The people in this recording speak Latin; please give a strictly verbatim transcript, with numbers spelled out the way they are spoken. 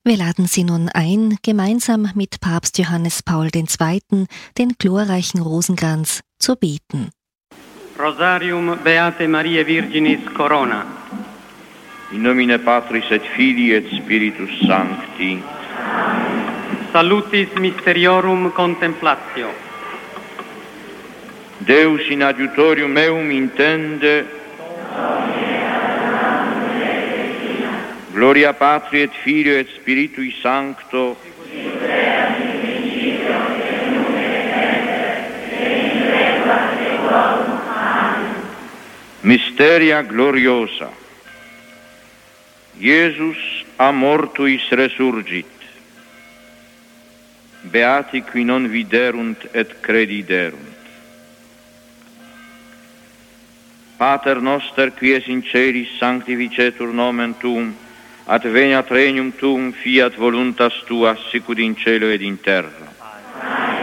Wir laden Sie nun ein, gemeinsam mit Papst Johannes Paul der Zweite. den glorreichen Rosenkranz zu beten. Rosarium Beate Mariae Virginis Corona. In nomine Patris et Filii et Spiritus Sancti. Salutis Mysteriorum Contemplatio. Deus in adiutorium meum intende. Gloria Patri et Filio et Spiritui Sancto. Mysteria gloriosa. Iesus a mortuis resurgit. Beati qui non viderunt et crediderunt. Pater noster qui es in celis sanctificetur nomen tuum, ad veniat regnum tuum, fiat voluntas tua, sicut in cielo ed in terra.